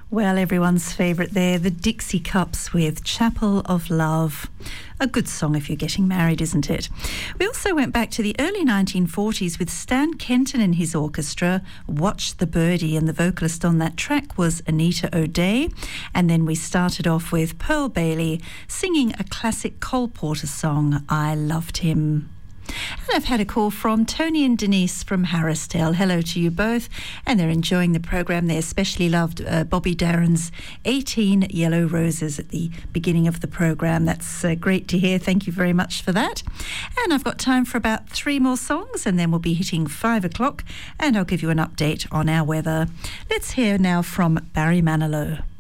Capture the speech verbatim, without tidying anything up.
Well, everyone's favourite there, the Dixie Cups with Chapel of Love. A good song if you're getting married, isn't it? We also went back to the early nineteen forties with Stan Kenton and his orchestra, Watch the Birdie, and the vocalist on that track was Anita O'Day. And then we started off with Pearl Bailey singing a classic Cole Porter song, I Loved Him. And I've had a call from Tony and Denise from Harrisdale. Hello to you both. And they're enjoying the program. They especially loved uh, Bobby Darin's eighteen Yellow Roses at the beginning of the program. That's uh, great to hear. Thank you very much for that. And I've got time for about three more songs, and then we'll be hitting five o'clock, and I'll give you an update on our weather. Let's hear now from Barry Manilow.